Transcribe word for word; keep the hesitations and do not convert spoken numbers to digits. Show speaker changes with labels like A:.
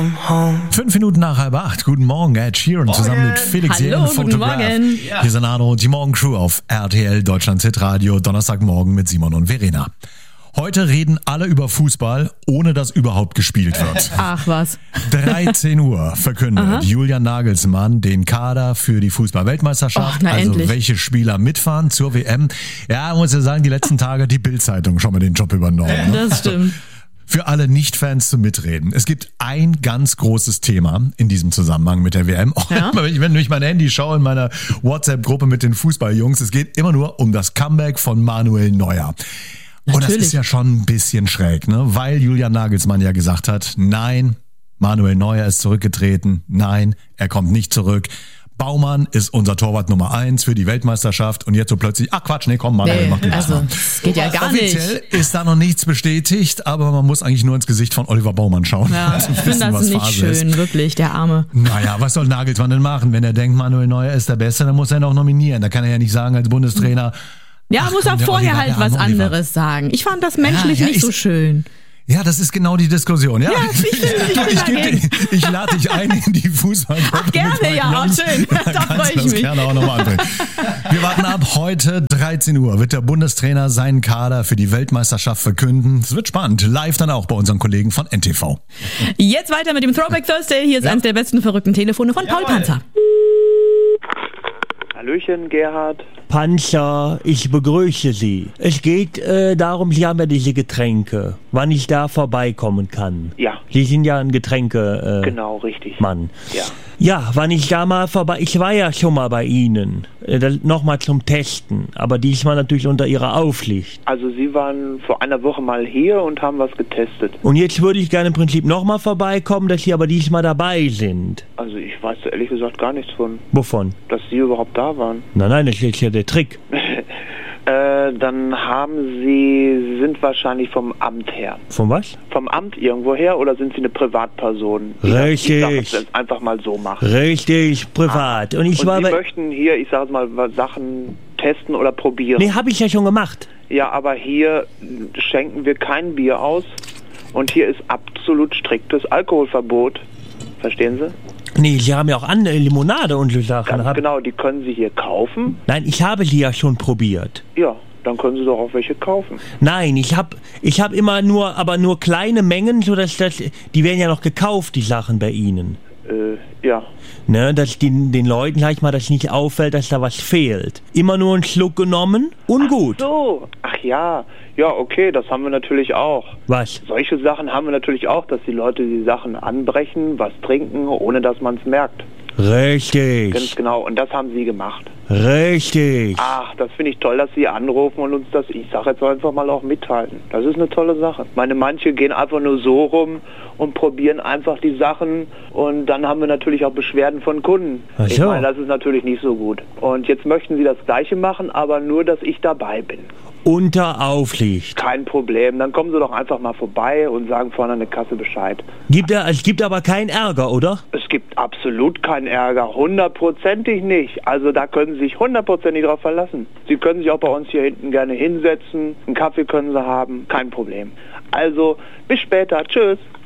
A: Fünf Minuten nach halb acht. Guten Morgen, Ed Sheeran zusammen mit Felix
B: Hallo,
A: Jähn,
B: guten
A: Photograph.
B: Morgen.
A: Ja. Hier sind Arno und die Morgencrew auf R T L Deutschlands Hitradio, Donnerstagmorgen mit Simon und Verena. Heute reden alle über Fußball, ohne dass überhaupt gespielt wird.
B: Ach was.
A: dreizehn Uhr verkündet Aha. Julian Nagelsmann den Kader für die Fußball-Weltmeisterschaft.
B: Och, na,
A: also
B: endlich.
A: welche Spieler mitfahren zur W M. Ja, muss ja sagen, die letzten Tage die Bild-Zeitung schon mal den Job übernommen. Ne?
B: Das stimmt.
A: Für alle Nicht-Fans zum Mitreden. Es gibt ein ganz großes Thema in diesem Zusammenhang mit der W M. Auch
B: Ja?
A: wenn ich wenn ich mein Handy schaue in meiner WhatsApp-Gruppe mit den Fußballjungs, es geht immer nur um das Comeback von Manuel Neuer. Und das ist ja schon ein bisschen schräg, ne? Weil Julian Nagelsmann ja gesagt hat, nein, Manuel Neuer ist zurückgetreten, nein, er kommt nicht zurück. Baumann ist unser Torwart Nummer eins für die Weltmeisterschaft und jetzt so plötzlich, ach Quatsch, nee, komm, Manuel,
B: Nee,
A: mach du das
B: also,
A: mal.
B: das geht ja gar
A: Offiziell
B: nicht.
A: ist da noch nichts bestätigt, aber man muss eigentlich nur ins Gesicht von Oliver Baumann schauen.
B: Ja, ich finde das nicht schön, ist. wirklich, der Arme.
A: Naja, was soll Nagelsmann denn machen? Wenn er denkt, Manuel Neuer ist der Beste, dann muss er ihn auch nominieren. Da kann er ja nicht sagen als Bundestrainer,
B: Ja,
A: ach,
B: muss
A: komm,
B: er
A: der
B: vorher
A: Oliver,
B: halt
A: der
B: was
A: arme Oliver.
B: anderes sagen. Ich fand das menschlich
A: Ja, ja,
B: nicht so
A: ich-
B: schön.
A: Ja, das ist genau die Diskussion. Ja,
B: Ja, ich bin- ich bin
A: ich, geb
B: dagegen.
A: dir- ich lade dich ein in die Fußballgruppe.
B: Ach, gerne,
A: mit meinen
B: ja,
A: Jungs.
B: schön.
A: Da
B: Da
A: kannst
B: freu
A: du
B: ich
A: das
B: mich.
A: gerne auch nochmal anbringen. Wir warten ab. Heute dreizehn Uhr wird der Bundestrainer seinen Kader für die Weltmeisterschaft verkünden. Es wird spannend. Live dann auch bei unseren Kollegen von N T V.
B: Jetzt weiter mit dem Throwback Thursday. Hier ist
A: Ja.
B: eines der besten verrückten Telefone von Paul Panzer.
C: Hallöchen, Gerhard.
D: Panzer, ich begrüße Sie. Es geht äh, darum, Sie haben ja diese Getränke, wann ich da vorbeikommen kann.
C: Ja.
D: Sie sind ja ein Getränke äh,
C: Genau, richtig.
D: Mann.
C: Ja.
D: Ja, wann ich da mal vorbei... Ich war ja schon mal bei Ihnen, äh, nochmal zum Testen, aber diesmal natürlich unter Ihrer Aufsicht.
C: Also Sie waren vor einer Woche mal hier und haben was getestet.
D: Und jetzt würde ich gerne im Prinzip nochmal vorbeikommen, dass Sie aber diesmal dabei sind.
C: Also ich weiß da ehrlich gesagt gar nichts von,
D: Wovon?
C: dass Sie überhaupt da waren.
D: Nein, nein, das ist ja der Trick.
C: Äh, dann haben Sie, sind wahrscheinlich vom Amt her.
D: Von was?
C: Vom Amt irgendwo her oder sind Sie eine Privatperson? die
D: Richtig.
C: Das, die Sache jetzt einfach mal so machen.
D: Richtig, privat. Und ich
C: Und
D: war
C: Sie
D: bei...
C: möchten hier, ich sage mal, was Sachen testen oder probieren.
D: Nee, habe ich ja schon gemacht.
C: Ja, aber hier schenken wir kein Bier aus und hier ist absolut striktes Alkoholverbot. Verstehen Sie?
D: Nee, Sie haben ja auch andere Limonade und so Sachen.
C: Ganz
D: Hab-
C: genau, die können Sie hier kaufen.
D: Nein, ich habe sie ja schon probiert.
C: Ja, dann können Sie doch auch welche kaufen.
D: Nein, ich habe ich hab immer nur, aber nur kleine Mengen, sodass das, die werden ja noch gekauft, die Sachen bei Ihnen.
C: Äh, ja.
D: Ne, dass den, den Leuten, sag ich mal, das nicht auffällt, dass da was fehlt. Immer nur einen Schluck genommen und gut.
C: So, ach ja. Ja, okay, das haben wir natürlich auch.
D: Was?
C: Solche Sachen haben wir natürlich auch, dass die Leute die Sachen anbrechen, was trinken, ohne dass man es merkt. Ganz
D: Richtig.
C: genau, und das haben Sie gemacht.
D: Richtig.
C: Ach, das finde ich toll, dass Sie anrufen und uns das, ich sage jetzt einfach mal, auch mitteilen. Das ist eine tolle Sache. Ich meine, manche gehen einfach nur so rum und probieren einfach die Sachen und dann haben wir natürlich auch Beschwerden von Kunden.
D: Ach
C: Ich
D: so.
C: meine, das ist natürlich nicht so gut. Und jetzt möchten Sie das Gleiche machen, aber nur, dass ich dabei bin.
D: Unter Aufsicht.
C: Kein Problem. Dann kommen Sie doch einfach mal vorbei und sagen vorne an der Kasse Bescheid.
D: Gibt er, es gibt aber keinen Ärger, oder?
C: Es gibt absolut keinen Ärger, hundertprozentig nicht. Also da können Sie sich hundertprozentig drauf verlassen. Sie können sich auch bei uns hier hinten gerne hinsetzen, einen Kaffee können Sie haben, kein Problem. Also bis später, tschüss.